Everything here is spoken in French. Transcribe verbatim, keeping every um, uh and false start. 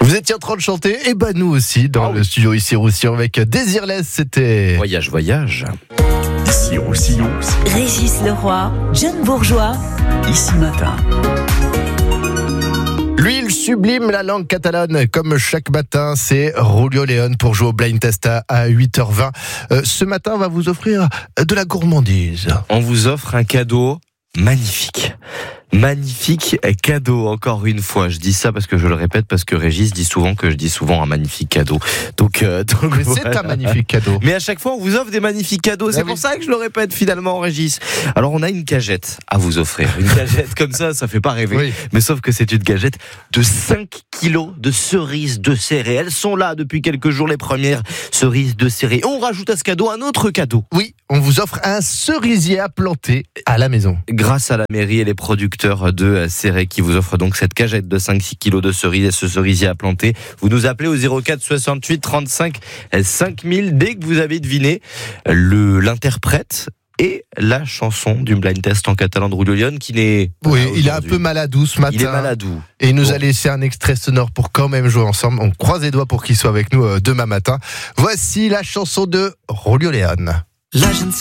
Vous étiez en train de chanter, et bah nous aussi, dans oh. le studio ici Roussillon avec Désirless, c'était... Voyage, voyage. Ici Roussillon. Régis Leroy, John Bourgeois. Ici Matin. Lui, il sublime la langue catalane comme chaque matin, c'est Julio León pour jouer au Blind Test à huit heures vingt. Euh, ce matin, on va vous offrir de la gourmandise. On vous offre un cadeau magnifique. Magnifique cadeau, encore une fois. Je dis ça parce que je le répète, parce que Régis dit souvent que je dis souvent un magnifique cadeau. Donc, euh, donc Mais voilà. c'est un magnifique cadeau. Mais à chaque fois, on vous offre des magnifiques cadeaux. C'est Ah pour oui. ça que je le répète finalement, Régis. Alors, on a une cagette à vous offrir. Une cagette comme ça, ça fait pas rêver. Oui. Mais sauf que c'est une cagette de cinq kilos de cerises de Céré. Elles sont là depuis quelques jours, les premières cerises de Céré. On rajoute à ce cadeau un autre cadeau. Oui, on vous offre un cerisier à planter à la maison. Grâce à la mairie et les producteurs de Céré qui vous offrent donc cette cagette de cinq six kilos de cerises et ce cerisier à planter. Vous nous appelez au zéro quatre soixante-huit trente-cinq cinq mille dès que vous avez deviné le, l'interprète et la chanson du blind test en catalan de Julio León qui n'est... Oui, voilà, il est un aujourd'hui. peu maladou ce matin. Il est maladou. Et il nous Bon. a laissé un extrait sonore pour quand même jouer ensemble. On croise les doigts pour qu'il soit avec nous euh, demain matin. Voici la chanson de Julio León. Là, je ne sais